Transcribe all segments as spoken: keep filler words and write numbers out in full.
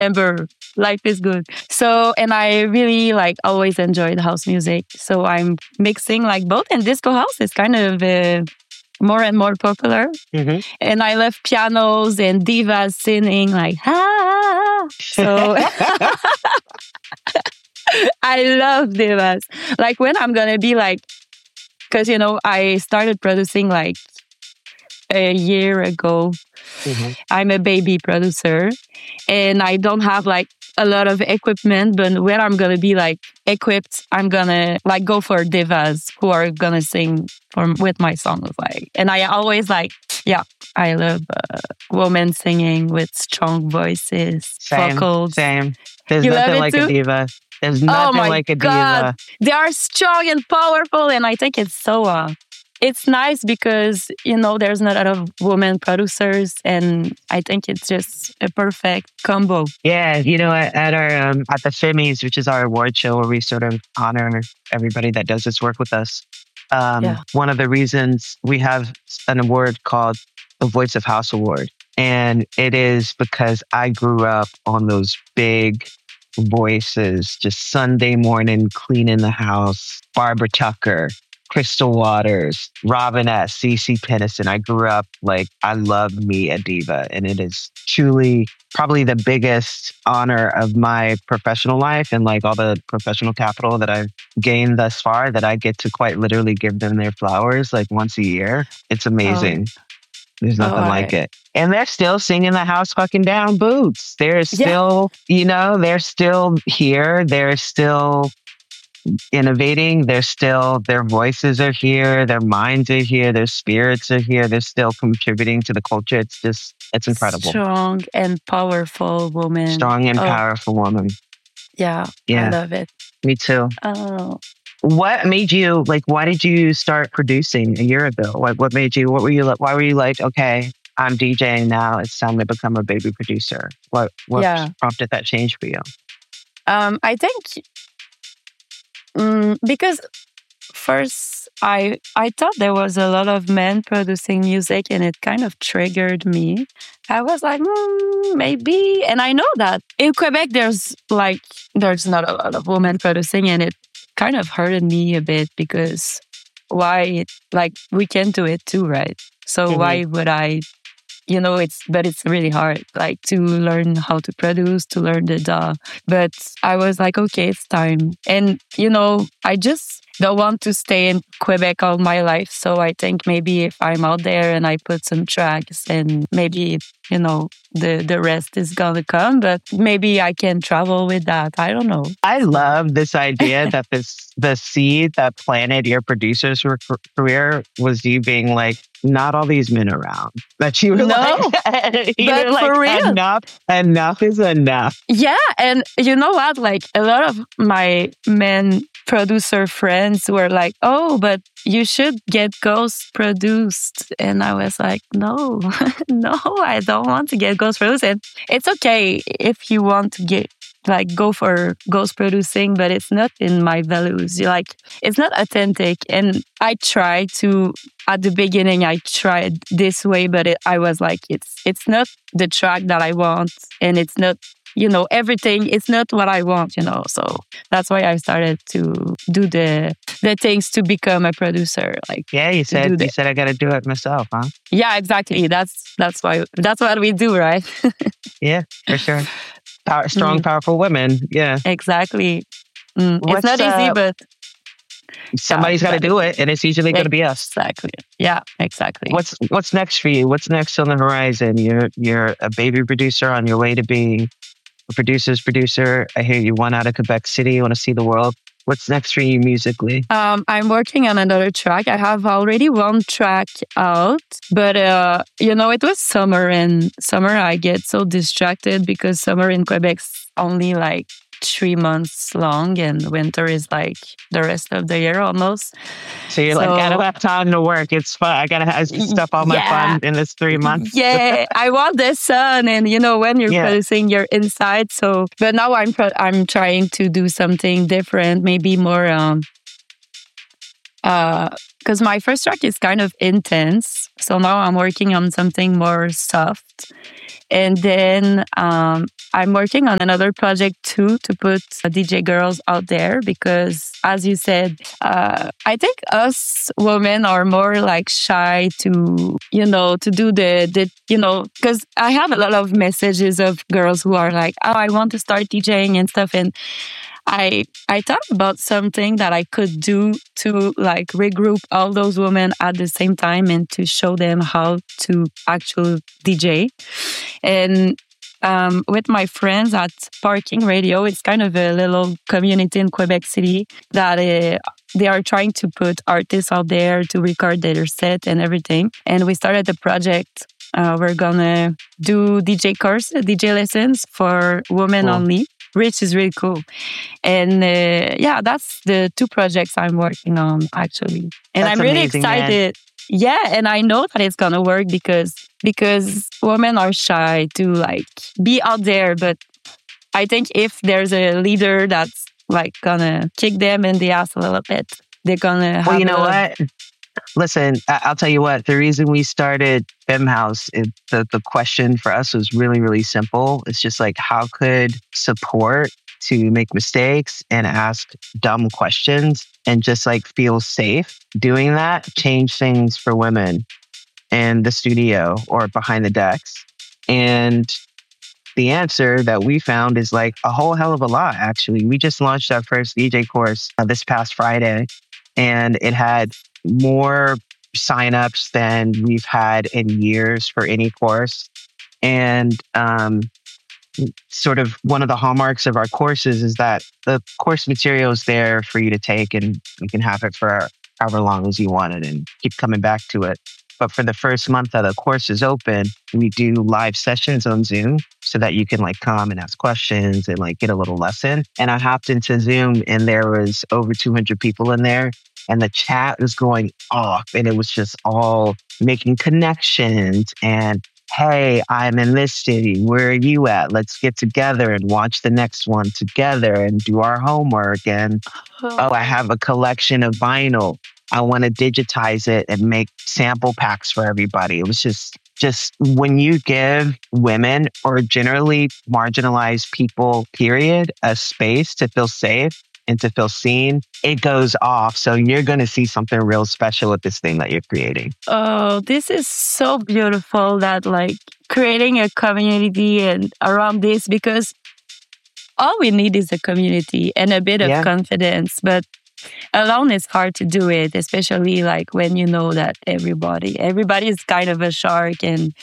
Amber, life is good. So, and I really like always enjoyed house music. So I'm mixing like both, and disco house is kind of uh, more and more popular. Mm-hmm. And I love pianos and divas singing like, ah. So I love divas. Like when I'm going to be like, because, you know, I started producing like a year ago. Mm-hmm. I'm a baby producer and I don't have like a lot of equipment, but when I'm going to be like equipped, I'm going to like go for divas who are going to sing for, with my songs. Like, and I always like, yeah, I love uh, women singing with strong voices, Same, vocals. same. There's You love nothing it like too? a diva. There's Oh nothing my like a God. diva. They are strong and powerful. And I think it's so, uh, it's nice because, you know, there's not a lot of women producers. And I think it's just a perfect combo. Yeah, you know, at, at our um, at the Femmies, which is our award show where we sort of honor everybody that does this work with us. Um, Yeah. One of the reasons we have an award called the Voice of House Award, and it is because I grew up on those big voices, just Sunday morning cleaning the house, Barbara Tucker, Crystal Waters, Robinette, Cece Peniston. I grew up like, I love me a diva. And it is truly probably the biggest honor of my professional life and like all the professional capital that I've gained thus far, that I get to quite literally give them their flowers like once a year. It's amazing. Oh. There's nothing Oh, like I... it. And they're still singing the house fucking down boots. They're still, yeah. you know, they're still here. They're still innovating. They're still, their voices are here. Their minds are here. Their spirits are here. They're still contributing to the culture. It's just, it's incredible. Strong and powerful woman. Strong and oh. powerful woman. Yeah, yeah. I love it. Me too. Oh. What made you, like, why did you start producing a year ago? What, what made you, what were you like, why were you like, okay, I'm DJing now, it's time to become a baby producer? What, what yeah. prompted that change for you? Um, I think um, because first I I thought there was a lot of men producing music and it kind of triggered me. I was like, mm, maybe. And I know that in Quebec, there's like, there's not a lot of women producing, and it kind of hurted me a bit because why, like, we can do it too, right? So mm-hmm. why would I, you know, it's, but it's really hard, like, to learn how to produce, to learn the D A W. But I was like, okay, it's time. And, you know, I just don't want to stay in Quebec all my life. So I think maybe if I'm out there and I put some tracks and maybe, you know, the, the rest is going to come, but maybe I can travel with that. I don't know. I love this idea that this the seed that planted your producer's career was you being like, not all these men around. That you were no, like, you but were like, for real. enough, enough is enough. Yeah. And you know what? Like a lot of my men producer friends were like, oh, but you should get ghost produced. And I was like, no, no, I don't want to get ghost produced. And it's okay if you want to get, like, go for ghost producing, but it's not in my values. Like, it's not authentic. And I tried to, at the beginning, I tried this way, but it, I was like, it's it's not the track that I want. And it's not, you know, everything. It's not what I want, you know. So that's why I started to do the the things to become a producer. Like, yeah, you said you said I got to do it myself, huh? Yeah, exactly. That's that's why that's what we do, right? Yeah, for sure. Power, strong, mm. powerful women. Yeah, exactly. Mm. It's not easy, uh, but somebody's got to do it, and it's usually going to be us. Exactly. Yeah, exactly. What's What's next for you? What's next on the horizon? You're you're a baby producer on your way to being a producer's producer. I hear you want out of Quebec City. You want to see the world. What's next for you musically? Um, I'm working on another track. I have already one track out, but uh, you know, it was summer, and summer I get so distracted because summer in Quebec's only like three months long, and winter is like the rest of the year almost. So you're so, like, I don't have time to work. It's fun. I gotta have stuff all my yeah, fun in this three months. Yeah, I want the sun, and you know, when you're yeah. producing, you're inside. So, but now I'm pro- I'm trying to do something different, maybe more. Um, uh, because my first track is kind of intense, so now I'm working on something more soft. And then um, I'm working on another project too to put D J girls out there because, as you said, uh, I think us women are more like shy to, you know, to do the, the you know, because I have a lot of messages of girls who are like, oh, I want to start DJing and stuff. And I I thought about something that I could do to like regroup all those women at the same time and to show them how to actually D J. And um, with my friends at Parking Radio, it's kind of a little community in Quebec City that uh, they are trying to put artists out there to record their set and everything. And we started the project. Uh, we're gonna do D J courses, D J lessons for women cool. only, which is really cool. And uh, yeah, that's the two projects I'm working on actually. And that's I'm really amazing, excited. Man. Yeah, and I know that it's gonna work because because women are shy to like be out there. But I think if there's a leader that's like gonna kick them in the ass a little bit, they're gonna have. Well, you know a, what? Listen, I'll tell you what, the reason we started FemHouse, it, the, the question for us was really, really simple. It's just like, how could support to make mistakes and ask dumb questions and just like feel safe doing that change things for women in the studio or behind the decks? And the answer that we found is like a whole hell of a lot, actually. We just launched our first D J course uh, this past Friday, and it had more signups than we've had in years for any course. And um, sort of one of the hallmarks of our courses is that the course material is there for you to take and you can have it for however long as you want it and keep coming back to it. But for the first month that the course is open, we do live sessions on Zoom so that you can like come and ask questions and like get a little lesson. And I hopped into Zoom and there was over two hundred people in there. And the chat was going off and it was just all making connections and, hey, I'm in this city. Where are you at? Let's get together and watch the next one together and do our homework. And, oh, I have a collection of vinyl. I want to digitize it and make sample packs for everybody. It was just, just when you give women or generally marginalized people, period, a space to feel safe and to feel seen, it goes off. So you're going to see something real special with this thing that you're creating. Oh, this is so beautiful that like creating a community and around this, because all we need is a community and a bit of yeah. confidence. But alone it's hard to do it, especially like when you know that everybody, everybody is kind of a shark. And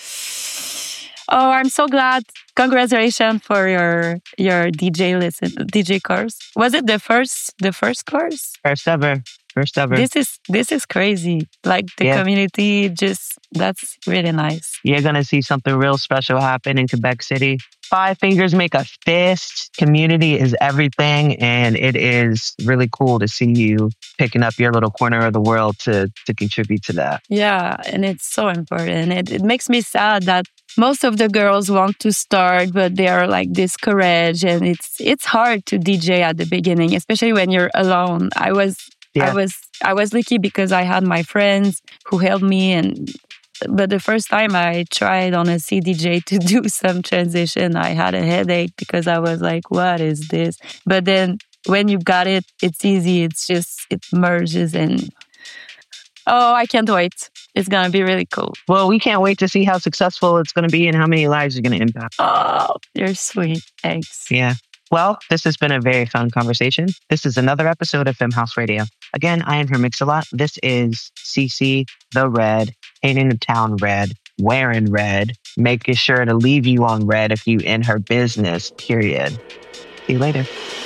oh, I'm so glad. Congratulations for your your D J listen D J course. Was it the first the first course? First ever. First ever. This is this is crazy. Like the yeah. community, just that's really nice. You're gonna see something real special happen in Quebec City. Five fingers make a fist. Community is everything, and it is really cool to see you picking up your little corner of the world to to contribute to that. Yeah, and it's so important. It it makes me sad that most of the girls want to start, but they are like discouraged, and it's it's hard to D J at the beginning, especially when you're alone. I was yeah. I was I was lucky because I had my friends who helped me, and but the first time I tried on a C D J to do some transition, I had a headache because I was like, "What is this?" But then when you got it, it's easy. It's just it merges, and oh, I can't wait. It's going to be really cool. Well, we can't wait to see how successful it's going to be and how many lives you're going to impact. Oh, you're sweet. Thanks. Yeah. Well, this has been a very fun conversation. This is another episode of FemHouse Radio. Again, I am her Mix-a-Lot. This is Cece the Red, painting the town red, wearing red, making sure to leave you on red if you in her business, period. See you later.